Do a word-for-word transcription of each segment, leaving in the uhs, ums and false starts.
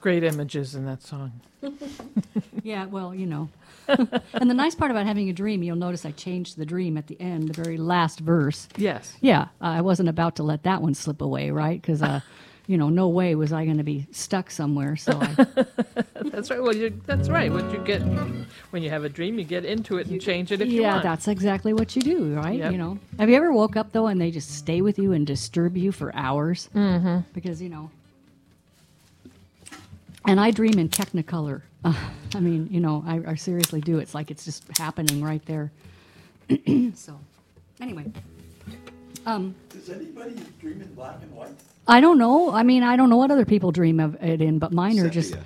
great images in that song. Yeah, well, you know. And the nice part about having a dream, you'll notice I changed the dream at the end, the very last verse. Yes. Yeah, uh, I wasn't about to let that one slip away, right? Because, uh, you know, no way was I going to be stuck somewhere. So I, That's right. Well, you, that's right. What you get when you have a dream, you get into it and change it if you yeah, want. that's exactly what you do, right? Yep. You know, have you ever woke up though and they just stay with you and disturb you for hours? Mm-hmm. Because you know, and I dream in Technicolor. Uh, I mean, you know, I, I seriously do. It's like it's just happening right there. So, anyway. Um, Does anybody dream in black and white? I don't know. I mean, I don't know what other people dream of it in, but mine are just.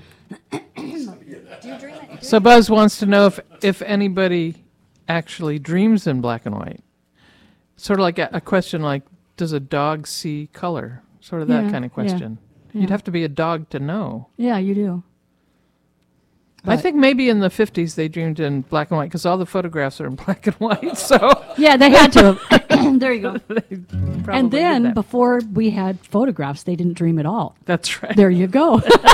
So Buzz wants to know if, if anybody actually dreams in black and white. Sort of like a, a question like, does a dog see color? Sort of that Yeah, kind of yeah, question. yeah. You'd have to be a dog to know. Yeah, you do. I But- think maybe in the fifties they dreamed in black and white because all the photographs are in black and white. So Yeah, they had to. There you go. they probably And did then that. before we had photographs, they didn't dream at all. That's right. There you go.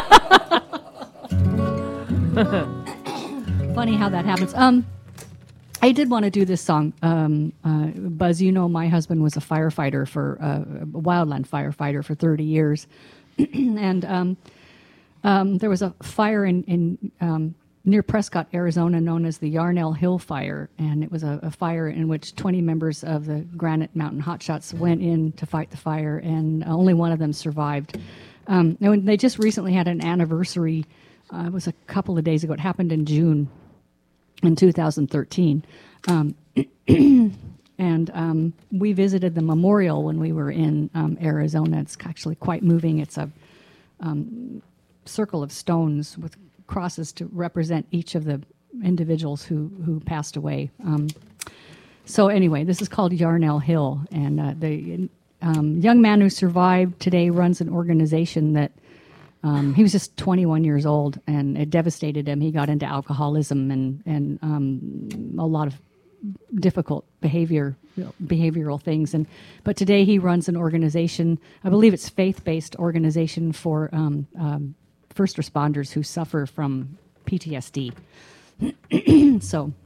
Funny how that happens. Um, I did want to do this song. Um, uh, Buzz, you know, my husband was a firefighter for uh, a wildland firefighter for thirty years, and um, um, there was a fire in in um, near Prescott, Arizona, known as the Yarnell Hill Fire, and it was a, a fire in which twenty members of the Granite Mountain Hotshots went in to fight the fire, and only one of them survived. Um, and they just recently had an anniversary. Uh, it was a couple of days ago. It happened in June in two thousand thirteen. Um, and um, we visited the memorial when we were in um, Arizona. It's actually quite moving. It's a um, circle of stones with crosses to represent each of the individuals who, who passed away. Um, so anyway, this is called Yarnell Hill. And uh, the um, young man who survived today runs an organization that Um, he was just twenty-one years old, and it devastated him. He got into alcoholism and and um, a lot of difficult behavior behavioral things. And but today he runs an organization. I believe it's faith-based organization for um, um, first responders who suffer from P T S D. So